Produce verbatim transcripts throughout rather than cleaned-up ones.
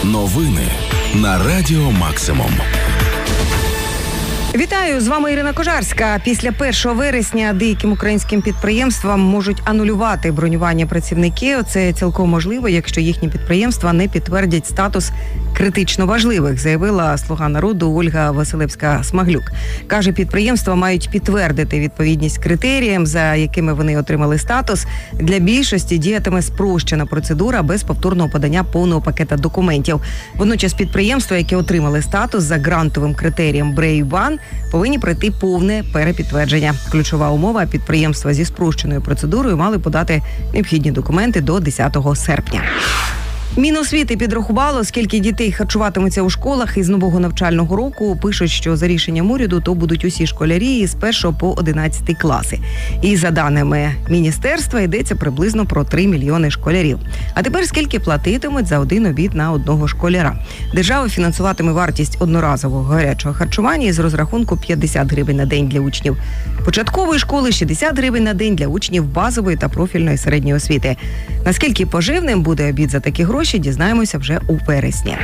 Новини на Радіо Максимум. Вітаю, з вами Ірина Кожарська. Після першого вересня деяким українським підприємствам можуть анулювати бронювання працівників. Це цілком можливо, якщо їхні підприємства не підтвердять статус критично важливих, заявила «Слуга народу» Ольга Василевська-Смаглюк. Каже, підприємства мають підтвердити відповідність критеріям, за якими вони отримали статус. Для більшості діятиме спрощена процедура без повторного подання повного пакета документів. Водночас підприємства, які отримали статус за грантовим критерієм Брейван, повинні пройти повне перепідтвердження. Ключова умова – підприємства зі спрощеною процедурою мали подати необхідні документи до десятого серпня. Міносвіти підрахувало, скільки дітей харчуватимуться у школах із нового навчального року. Пишуть, що за рішенням уряду то будуть усі школярі з першого по одинадцятий класи. І за даними міністерства йдеться приблизно про три мільйони школярів. А тепер скільки платитимуть за один обід на одного школяра? Держава фінансуватиме вартість одноразового гарячого харчування із розрахунку п'ятдесят гривень на день для учнів початкової школи, шістдесят гривень на день для учнів базової та профільної середньої освіти. Наскільки поживним буде обід за такі гроші, дізнаємося вже у вересні.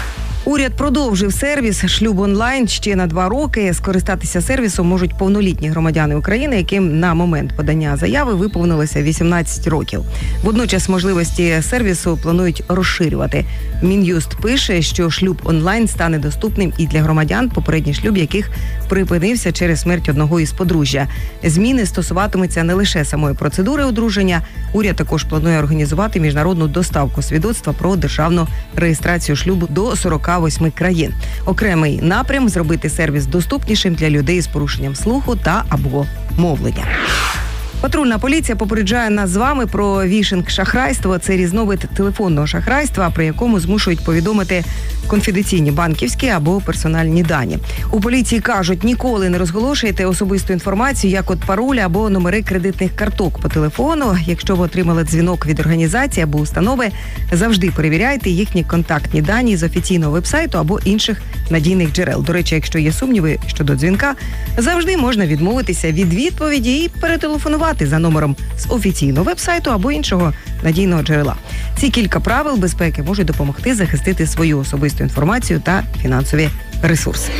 Уряд продовжив сервіс «Шлюб онлайн» ще на два роки. Скористатися сервісом можуть повнолітні громадяни України, яким на момент подання заяви виповнилося вісімнадцять років. Водночас можливості сервісу планують розширювати. Мін'юст пише, що шлюб онлайн стане доступним і для громадян, попередній шлюб яких припинився через смерть одного із подружжя. Зміни стосуватимуться не лише самої процедури одруження. Уряд також планує організувати міжнародну доставку свідоцтва про державну реєстрацію шлюбу до сорока восьми країн. Окремий напрям – зробити сервіс доступнішим для людей з порушенням слуху та або мовлення. Патрульна поліція попереджає нас з вами про вішинг-шахрайство. Це різновид телефонного шахрайства, при якому змушують повідомити конфіденційні банківські або персональні дані. У поліції кажуть, ніколи не розголошуйте особисту інформацію, як от пароль або номери кредитних карток по телефону. Якщо ви отримали дзвінок від організації або установи, завжди перевіряйте їхні контактні дані з офіційного вебсайту або інших надійних джерел. До речі, якщо є сумніви щодо дзвінка, завжди можна відмовитися від відповіді і перетелефонувати за номером з офіційного вебсайту або іншого надійного джерела. Ці кілька правил безпеки можуть допомогти захистити свою особисту інформацію та фінансові ресурси.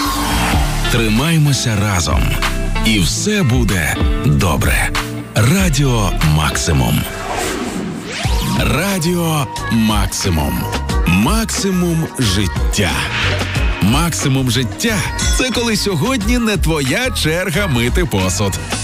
Тримаймося разом. І все буде добре. Радіо Максимум. Радіо Максимум. Максимум життя. Максимум життя – це коли сьогодні не твоя черга мити посуд.